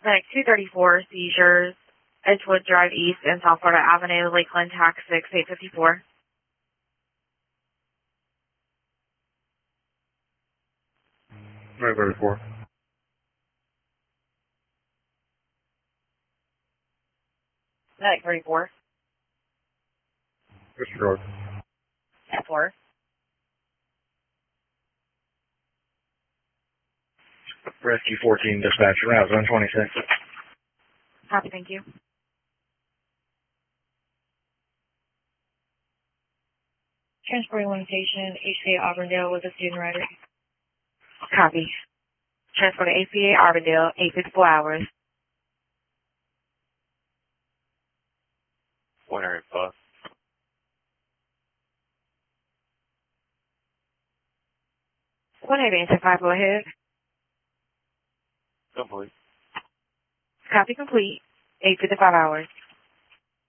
Next, 234 seizures, Edgewood Drive East and South Florida Avenue, Lakeland, Tax 6, 854. Right, 34. Next, 34. Disregard. At 4. Rescue 14 dispatch, route 126. Copy, thank you. Transporting limitation, HCA Auburndale with a student rider. Copy. Transporting ACA Auburndale, 854 hours. 105. 185, go ahead. Complete. Copy complete, 855 hours.